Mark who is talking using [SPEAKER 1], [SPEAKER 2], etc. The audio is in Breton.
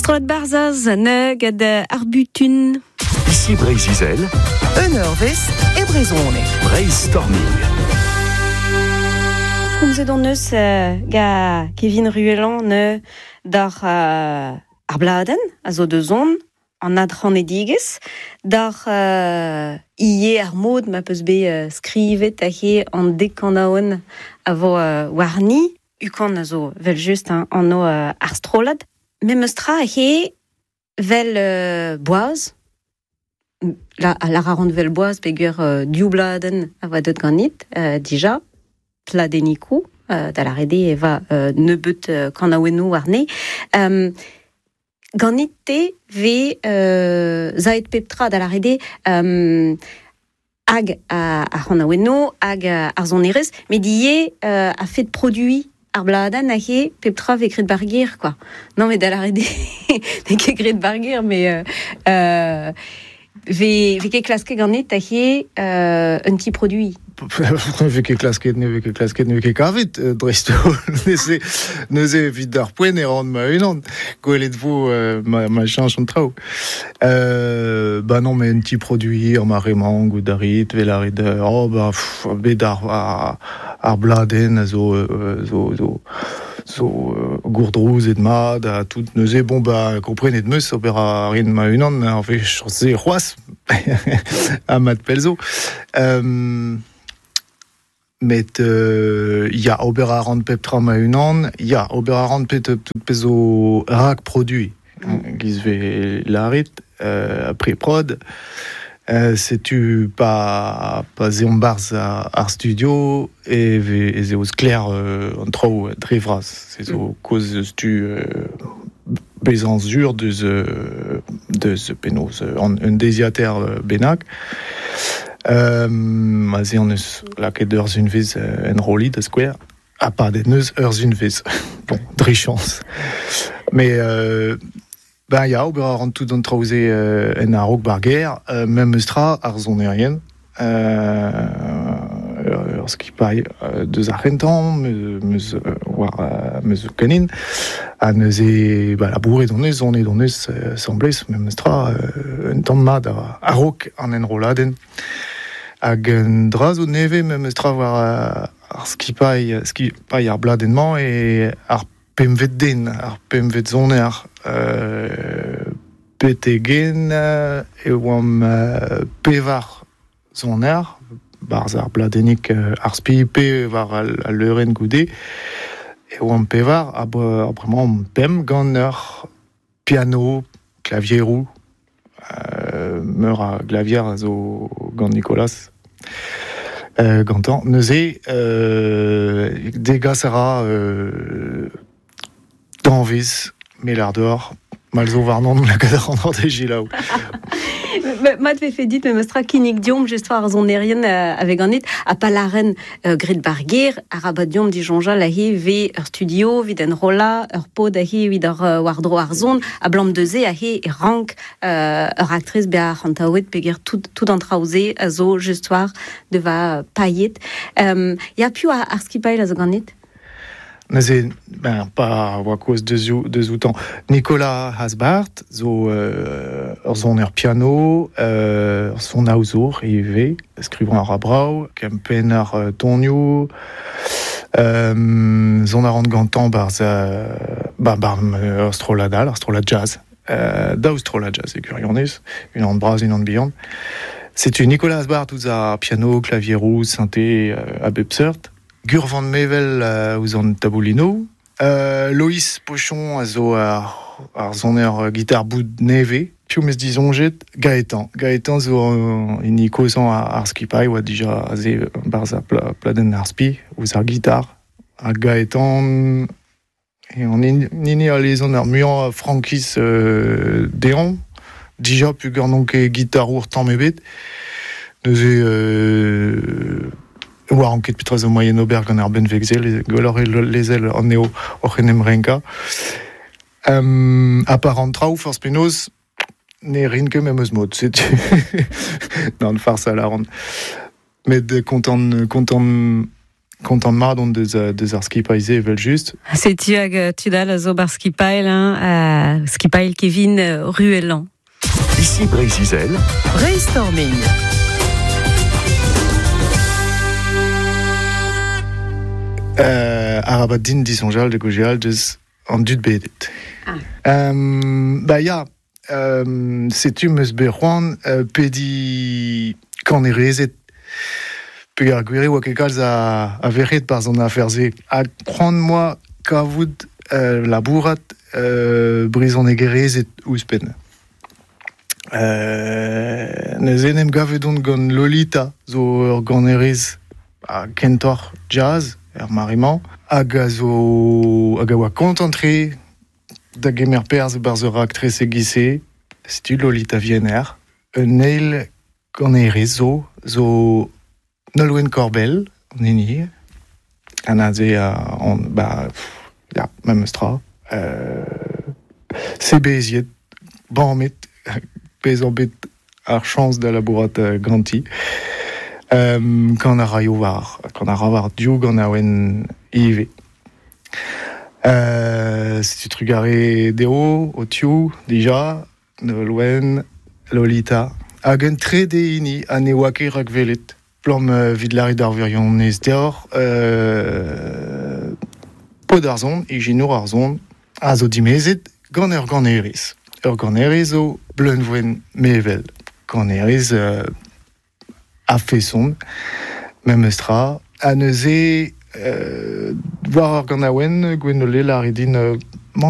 [SPEAKER 1] Strot barzaz, neug arbutun.
[SPEAKER 2] Ici Brésil,
[SPEAKER 3] Eurvest et Brezone.
[SPEAKER 2] Brainstorming.
[SPEAKER 1] Komzet on eus ga Kevin Ruellan ne dar ar bladen, a zo de zon, an adran edigez, dar ie ar mod ma peus be skrivet a he an dekanaon a vo warni, ukon a zo vel just an no ar strolad. Me meus tra a he vel boaz, la rarant vel boaz pegur diou-bladen a va deut ganit, dija, pladenikou, da la rede eva nebeut kanaouenou warne. Ganit te ve zaet peptra da la rede hag a kanaouenou, hag ar zonerez, met die a fet produit ar bladan a he peptra ve gret bargir, quoi. Non, mais da la rede ne ket gret bargir, mais ve ket klaske ganit a he un ti produit.
[SPEAKER 4] Veke klasket ne veke kavit dresto neuze evit d'ar poen e ran ma unan gwelet vo ma chanj an trao non mais un petit produit ar maremang ou darit velarit bet ar bladen a zo gourdrouz et mad a tout neuze komprenet meus ober a rin ma unan ar ve chanse c'hoaz a mat pelzo met ya ober a rand pep tra ma unan, ya ober a rand pep tout pezo rak produit. Giz ve larit, après prod, setu pa zeon barz ar studio, e ze ouz kler an trao drevraz. Se zo koz stu bezan zur deus penoz un desiater benak. Ma ze an eus laket ur un vez en roli da skouer a pa den eus ur un vez bon, dre chans mais ya ober a rant tout an traouze en a-raok barger mem eus tra ar zonerien ur skipai deus ar c'hentan meus kenin a neuze labouret on eus semblez mem eus tra un tamm mad a-raok an enroladen. Hag un draz o neve mem eus tra war ar skipai ar bladenman e ar pemvet den, ar pemvet zoner petegen e oam pevar zoner barz ar bladenik ar spipe war al leuren goude e oam pevar a bremañ pem gant ur piano, klavierou meur a glavier a zo gant Nicolas gantan neuze degas ara danvez melar d'or malzo varnon la kadar an orde gilaou.
[SPEAKER 1] Mat ve fet dit meus tra kinik diom just war zon erien avec ganit a palaren grit barger a rabat diom dijonja la he ve ur studio vid en rola ur pod a he vid wardro ar zon a blam deze a he e rank ur actrice be ar hantaouet peger tout an traouze a zo just war de va payet ya piou ar skipail a zo ganit.
[SPEAKER 4] Neuze, pa oa koz deus outan. Nicolas Hasbart, zo ur zon ur piano, ur son aozour, e skrivant ar abrao, kempen ar tonioù, zon ar an gantan barz ur stroladal, ar strolad jazz. Daou strolad jazz, e kurionez, un an braz, un an bihan. Setu Nicolas Hasbart ouz ar piano, klavierou, synthé, a bepseurt. Gur van Mevel ouz an taboulino. Loïs Pochon a zo ar zoner gitar bout neve. Piou mes dizonjet Gaëtan zo in kozan ar skipai oa dija a ze barz a pladen ar spi ouz ar gitar. A Gaëtan e an nini a lezon ar muan frankis dean. Dija pu gant e gitarour tamm ebet. Neuze war an ket petra zo moyen ober gant ar ben vegzel, golor e lezel an eo oc'h en emrenka. A par an traoù forz penoz, ne rin ket mem eus mod, setu nan farsa la ran. Met kontant content mar d'on deus ar skipaise evel just.
[SPEAKER 1] Setu hag tudal a zo bar skipail, skipail Kevin Ruellan.
[SPEAKER 2] Ici Brézizel.
[SPEAKER 3] Brainstorming.
[SPEAKER 4] Arabat din disonjal de gojal deus an dud bedet. Ya, setu meus berroan pedi kanerezet pe ar gwere oa ket kalz a verret par zon aferze. A prend moi kavout labourat brezon egerezet ouzpen. Neus enem gavedon gant Lolita zo ur ganerez a kentor jazz er mariman hag a oa kontantre da gemer perz bar zo raktrez e gise setu Lolita Vienner un eil ganerez zo nolwen korbel an eni an a ze mem eustra se beziet banmet pezan bet ar chans da labourat ganti kan a raio war diou gant a oen ive. Si tu trugare deo o tiu dija nolwen Lolita hag un tre de ini an e oa ket rak velet plom vid lari d'ar virion ez deoc'h pod ar zon e jinour ar zon a zo dimezet gant ur ganerez. Ur ganerez zo bleunvoen mevel. Ganerez a feson mem eustra a neuze war ar gant a oen gwenole lari din